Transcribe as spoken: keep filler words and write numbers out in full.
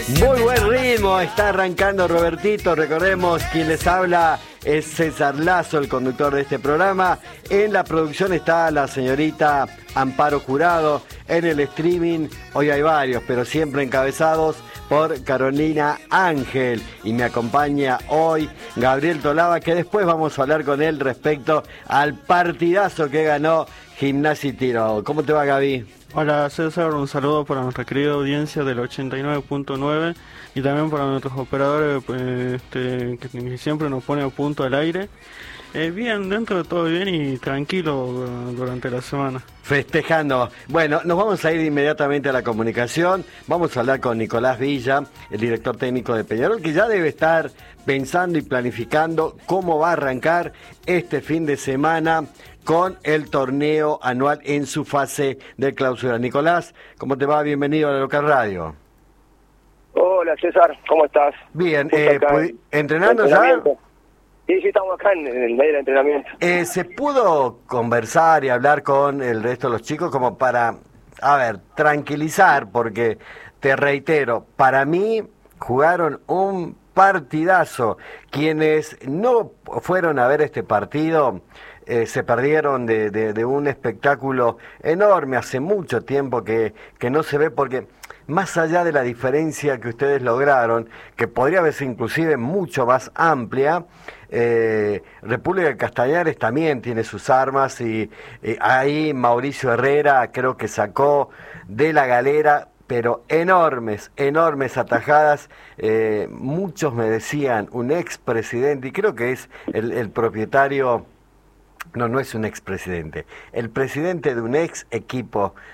Muy buen ritmo, está arrancando Robertito. Recordemos, quien les habla es César Lazo, el conductor de este programa. En la producción está la señorita Amparo Jurado. En el streaming, hoy hay varios, pero siempre encabezados por Carolina Ángel. Y me acompaña hoy Gabriel Tolaba, que después vamos a hablar con él respecto al partidazo que ganó Gimnasia y Tiro. ¿Cómo te va, Gaby? Hola César, un saludo para nuestra querida audiencia del ochenta y nueve punto nueve y también para nuestros operadores eh, este, que siempre nos pone a punto al aire. Eh, bien, dentro de todo bien y tranquilo uh, durante la semana. Festejando. Bueno, nos vamos a ir inmediatamente a la comunicación. Vamos a hablar con Nicolás Villa, el director técnico de Peñarol, que ya debe estar pensando y planificando cómo va a arrancar este fin de semana con el torneo anual en su fase de clausura. Nicolás, ¿cómo te va? Bienvenido a la Local Radio. Hola César, ¿cómo estás? Bien, eh, ¿entrenando ya? Sí, sí, estamos acá en, en el medio del entrenamiento. Eh, ¿Se pudo conversar y hablar con el resto de los chicos como para, a ver, tranquilizar? Porque, te reitero, para mí jugaron un partidazo. Quienes no fueron a ver este partido eh, se perdieron de, de, de un espectáculo enorme. Hace mucho tiempo que, que no se ve, porque más allá de la diferencia que ustedes lograron, que podría haberse inclusive mucho más amplia, eh, República de Castañares también tiene sus armas y eh, ahí Mauricio Herrera creo que sacó de la galera, pero enormes, enormes atajadas. Eh, muchos me decían, un expresidente, y creo que es el, el propietario, no, no es un expresidente, el presidente de un ex equipo